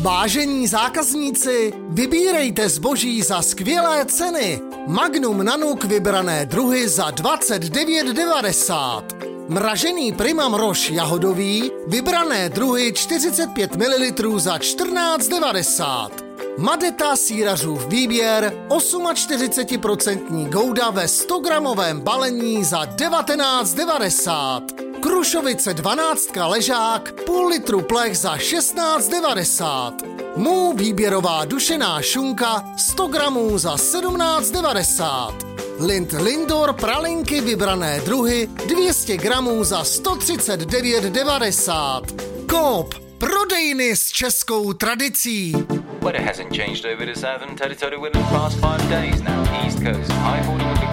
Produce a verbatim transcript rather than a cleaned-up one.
Vážení zákazníci, vybírejte zboží za skvělé ceny. Magnum Nanook vybrané druhy za dvacet devět devadesát. Mražený Primam Roche jahodový vybrané druhy čtyřicet pět mililitrů za čtrnáct devadesát. Madeta sýrařův výběr čtyřicet osm procent gouda ve sto gramovém balení za devatenáct devadesát. Krušovice dvanáct ležák, půl litru plech za šestnáct devadesát. Mů výběrová dušená šunka sto gramů za sedmnáct devadesát. Lind Lindor pralinky vybrané druhy dvě stě gramů za sto třicet devět devadesát. Coop, prodejny s českou tradicí. Weather hasn't changed over the southern territory within the past five days now. East coast, high forty